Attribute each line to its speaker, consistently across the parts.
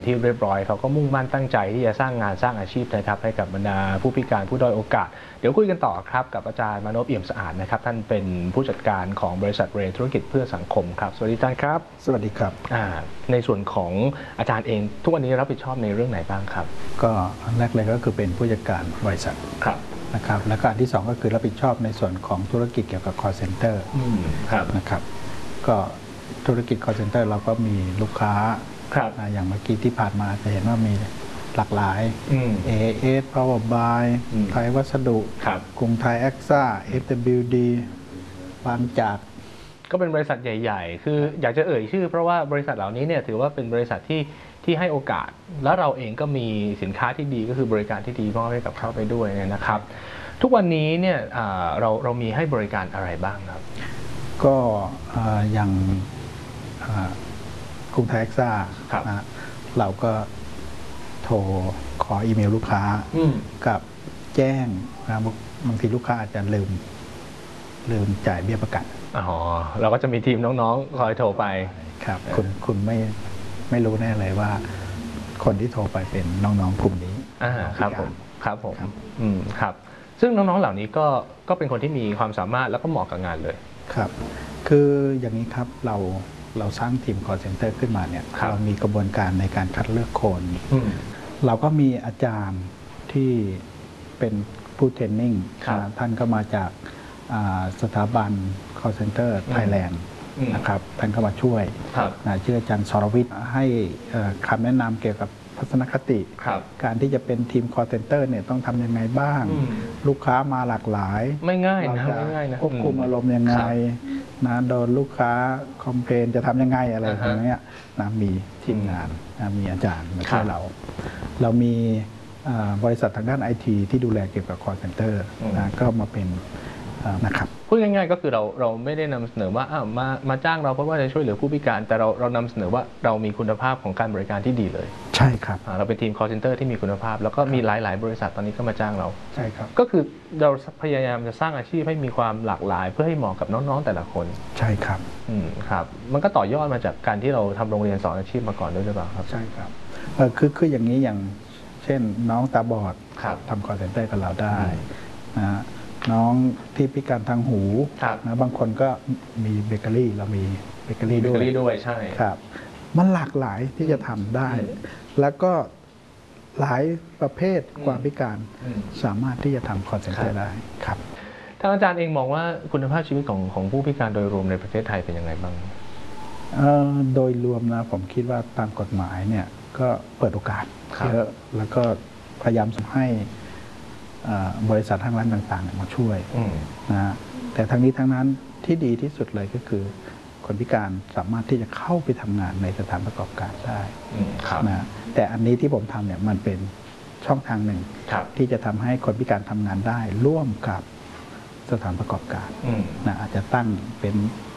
Speaker 1: ที่เรียบร้อยเขาก็มุ่งมั่นตั้งใจที่จะสร้างงานสร้างอาชีพนะครับให้กับบรรดาผู้พิการผู้ด้อยโอกาสเดี๋ยวคุยกันต่อครับกับอาจารย์มานพเอี่ยมสะอาดนะครับท่านเป็นผู้จัดการของบริษัทเรธุรกิจเพื่อสังคมครับสวัสดีอาจารย์ครับ
Speaker 2: สวัสดีครับ
Speaker 1: ในส่วนของอาจารย์เองทุกวันนี้รับผิดชอบในเรื่องไหนบ้างครับ
Speaker 2: ก็อันแรกเลยก็คือเป็นผู้จัดการบริษัทนะครับและการที่2ก็คือรับผิดชอบในส่วนของธุรกิจเกี่ยวกับ call center นะครับก็ธุรกิจ call center เราก็มีลูกค้าอย่างเมื่อกี้ที่ผ่านมาจะเห็นว่ามีหลากหลาย AAS Powerbuy ไทยวัสดุกรุงไทยแอคซ่า FWD บางจาก
Speaker 1: ก็เป็นบริษัทใหญ่ๆคืออยากจะเอ่ยชื่อเพราะว่าบริษัทเหล่านี้เนี่ยถือว่าเป็นบริษัทที่ให้โอกาสแล้วเราเองก็มีสินค้าที่ดีก็คือบริการที่ดีมอบให้กับเขาไปด้วยนะครับทุกวันนี้เนี่ยเรามีให้บริการอะไรบ้างครับ
Speaker 2: ก็อย่างกรุงไทยแอคซ่าเราก็โทรขออีเมลลูกค้ากับแจ้งบางทีลูกค้าอาจจะลืมจ่ายเบี้ยประกัน
Speaker 1: เราก็จะมีทีมน้องๆคอยโทรไป
Speaker 2: ครับคุณไม่รู้แน่เลยว่าคนที่โทรไปเป็นน้องๆกลุ่มนี้
Speaker 1: ครับผมครับซึ่งน้องๆเหล่านี้ก็เป็นคนที่มีความสามารถแล้วก็เหมาะกับงานเลย
Speaker 2: ครับคืออย่างนี้ครับเราสร้างทีม call center ขึ้นมาเนี่ยเรามีกระบวนการในการคัดเลือกคนเราก็มีอาจารย์ที่เป็นผู้เทรนนิ่งท่านก็มาจากสถาบัน call center Thailand นะครับท่านก็มาช่วยชื่ออาจารย์สรวิทย์ให้คำแนะนำเกี่ยวกับทัศนคติการที่จะเป็นทีม call center เนี่ยต้องทำยังไงบ้างลูกค้ามาหลากหลาย
Speaker 1: ไม่ง่ายนะ
Speaker 2: ควบคุมอารมณ์ยังไงนะโดนลูกค้าคอมเพลนจะทำยังไงอะไรอย่างเงี้ยนะมีทีมงานมีอาจารย์มาช่วยเรามีบริษัททางด้าน IT ที่ดูแลเกี่ยวกับ call center นะก็มาเป็นนะครับ
Speaker 1: พูดง่ายๆก็คือเราไม่ได้นำเสนอว่ามาจ้างเราเพราะว่าจะช่วยเหลือผู้พิการแต่เรานำเสนอว่าเรามีคุณภาพของการบริการที่ดีเลย
Speaker 2: ใช่ครับ
Speaker 1: เราเป็นทีม call center ที่มีคุณภาพแล้วก็มีหลายๆบริษัทตอนนี้ก็มาจ้างเรา
Speaker 2: ใช่ครับ
Speaker 1: ก็คือเราพยายามจะสร้างอาชีพให้มีความหลากหลายเพื่อให้เหมาะกับน้องๆแต่ละคน
Speaker 2: ใช่ครับ
Speaker 1: ครับมันก็ต่อยอดมาจากการที่เราทำโรงเรียนสอนอาชีพมาก่อนด้วยหรือเปล่าครับ
Speaker 2: ใช่ครับคืออย่างนี้อย่างเช่นน้องตาบอดทำ call center กับเราได้นะน้องที่พิการทางหูนะบางคนก็มีเบเกอรี่เรามีเบเกอรี่
Speaker 1: ด้วยใช่
Speaker 2: ครับมันหลากหลายที่จะทำได้แล้วก็หลายประเภทความพิการสามารถที่จะทำคอนเซ็ปต์ได้ครับ
Speaker 1: ท่านอาจารย์เองมองว่าคุณภาพชีวิตของผู้พิการโดยรวมในประเทศไทยเป็นยังไงบ้าง
Speaker 2: โดยรวมนะผมคิดว่าตามกฎหมายเนี่ยก็เปิดโอกาสเยอะแล้วก็พยายามให้บริษัททางร้านต่างๆมาช่วยนะแต่ทั้งนี้ทั้งนั้นที่ดีที่สุดเลยก็คือคนพิการสามารถที่จะเข้าไปทำงานในสถานประกอบการได้นะแต่อันนี้ที่ผมทำเนี่ยมันเป็นช่องทางหนึ่งที่จะทำให้คนพิการทำงานได้ร่วมกับสถานประกอบการนะอาจจะตั้งเป็น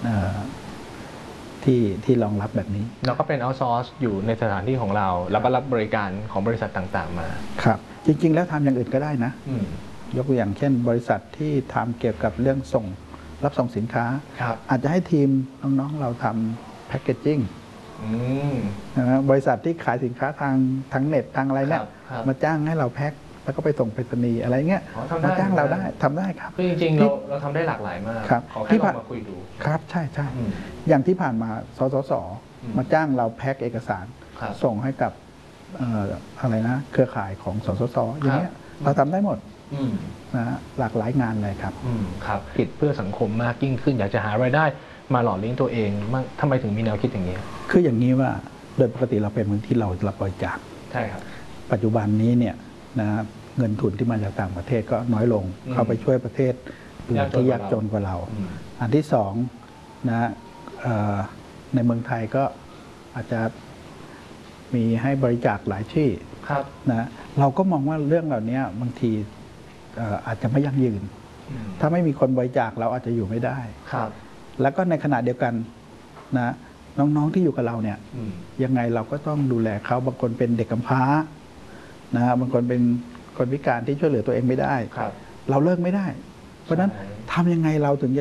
Speaker 2: ที่รองรับแบบนี้
Speaker 1: เราก็เป็นเอาท์ซอร์สอยู่ในสถานที่ของเราแล้วก็รับบริการของบริษัทต่างๆมา
Speaker 2: ครับจริงๆแล้วทำอย่างอื่นก็ได้นะยกตัวอย่างเช่นบริษัทที่ทำเกี่ยวกับเรื่องรับส่งสินค้าอาจจะให้ทีมน้องๆเราทำแพคเกจจิ้งนะบริษัทที่ขายสินค้าทางเน็ตทางอะไรเนี่ยมาจ้างให้เราแพ็คแล้วก็ไปส่งไปรษณีย์อะไรเงี้ยมาจ้างเราได้ทำได้ครับ
Speaker 1: คือจริงๆเราทำได้หลากหลายมากขอแค่เรามาคุยดู
Speaker 2: ครับใช่อย่างที่ผ่านมาสสสมาจ้างเราแพ็คเอกสารส่งให้กับอะไรนะเครือข่ายของสสสอย่างเงี้ยเราทำได้หมดนะหลากหลายงานเลยครับ
Speaker 1: ครับคิดเพื่อสังคมมากยิ่งขึ้นอยากจะหารายได้มาหล่อเลี้ยงตัวเองทำไมถึงมีแนวคิดอย่างนี้
Speaker 2: คืออย่างนี้ว่าโดยปกติเราเป็นเมืองที่เราบริจาค
Speaker 1: ใช่ครับ
Speaker 2: ปัจจุบันนี้เนี่ยนะเงินทุนที่มาจากต่างประเทศก็น้อยลงเข้าไปช่วยประเทศอื่นที่ยากจนกว่าเราอันที่สองนะในเมืองไทยก็อาจจะมีให้บริจาคหลายที่นะเราก็มองว่าเรื่องเหล่านี้บางทีอาจจะไม่ยั่งยืนถ้าไม่มีคนบริจาคเราอาจจะอยู่ไม่ได้แล้วก็ในขณะเดียวกันนะน้องๆที่อยู่กับเราเนี่ยยังไงเราก็ต้องดูแลเขาบางคนเป็นเด็กกำพร้านะบางคนเป็นคนพิการที่ช่วยเหลือตัวเองไม่ได้เราเลิกไม่ได้เพราะฉะนั้นทำยังไงเราถึง